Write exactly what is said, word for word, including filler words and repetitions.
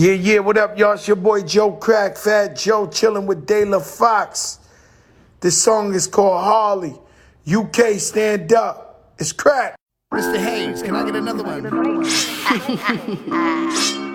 Yeah, yeah, what up, y'all? It's your boy Joe Crack, Fat Joe, chilling with De La Fox. This song is called Harley. U K, stand up. It's crack. Mister Hayes, can I get another one?